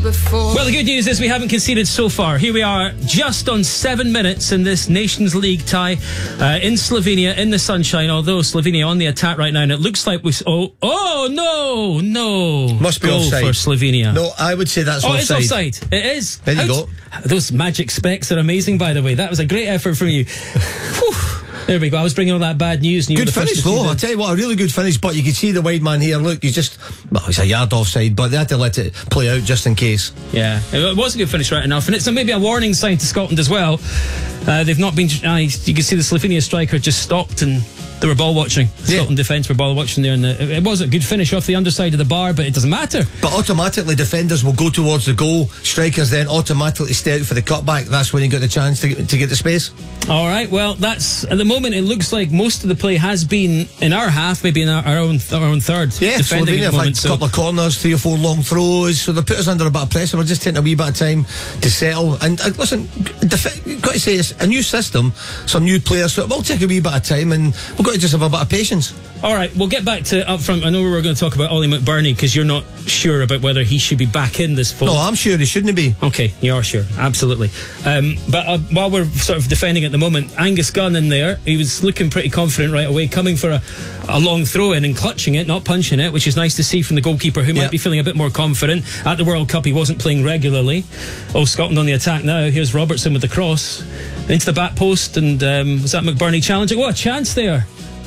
before. Well, the good news is we haven't conceded so far. Here we are, just on 7 minutes in this Nations League tie in Slovenia, in the sunshine, although Slovenia on the attack right now, and it looks like we... No. Must be goal offside. for Slovenia. No, I would say that's offside. It's offside. It is. There you go. Those magic specs are amazing, by the way. That was a great effort from you. Whew. There we go. I was bringing all that bad news. And Good finish, though. I'll tell you what, a really good finish, but you can see the wide man here. Look, he's a yard offside, but they had to let it play out just in case. Yeah, it was a good finish, right enough. And it's maybe a warning sign to Scotland as well. They've not been... you can see the Slovenia striker just stopped and... They were ball watching. Scotland defence were ball watching there, and it was a good finish off the underside of the bar, but it doesn't matter. But automatically, defenders will go towards the goal. Strikers then automatically stay out for the cutback. That's when you got the chance to get the space. All right. Well, that's at the moment. It looks like most of the play has been in our half, maybe in our own third. Yeah, defending Slovenia have had a couple of corners, 3 or 4 long throws, so they put us under a bit of pressure. We're just taking a wee bit of time to settle. And listen, got to say, it's a new system, some new players, so it will take a wee bit of time, and we've got to just have a bit of patience. All right, we'll get back to up front. I know we were going to talk about Ollie McBurnie because you're not sure about whether he should be back in this fall. No, I'm sure he shouldn't be. Okay, you are sure, absolutely. But while we're sort of defending at the moment, Angus Gunn in there, he was looking pretty confident right away, coming for a long throw in and clutching it, not punching it, which is nice to see from the goalkeeper who might be feeling a bit more confident. At the World Cup, he wasn't playing regularly. Scotland on the attack now. Here's Robertson with the cross into the back post, and was that McBurnie challenging? What a chance there.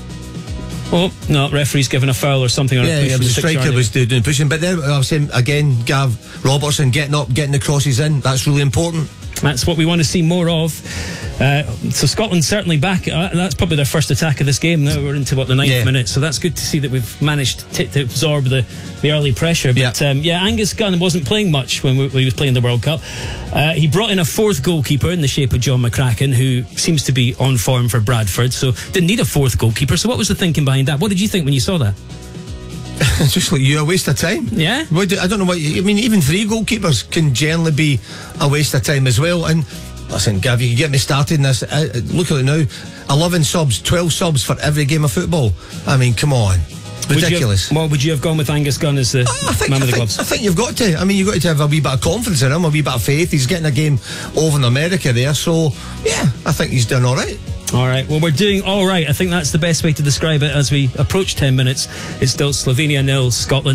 Oh, no, referee's given a foul or something. Yeah, the striker was doing pushing. But then I was saying again, Gav, Robertson getting up, getting the crosses in, that's really important. That's what we want to see more of. So Scotland certainly back. That's probably their first attack of this game. Now we're into the 9th minute, so that's good to see that we've managed to absorb the early pressure. But Angus Gunn wasn't playing much when he was playing the World Cup. He brought in a 4th goalkeeper in the shape of John McCracken, who seems to be on form for Bradford, so didn't need a 4th goalkeeper. So what was the thinking behind that? What did you think when you saw that? Just like you, a waste of time. Yeah? I don't know what I mean, even 3 goalkeepers can generally be a waste of time as well. And listen, Gav, you can get me started in this. Look at it now, 11 subs, 12 subs for every game of football. I mean, come on, ridiculous. Would you have gone with Angus Gunn as the man of the gloves? I think you've got to. I mean, you've got to have a wee bit of confidence in him, a wee bit of faith. He's getting a game over in America there, so yeah, I think he's doing all right. All right, well, we're doing all right. I think that's the best way to describe it as we approach 10 minutes. It's still Slovenia 0, Scotland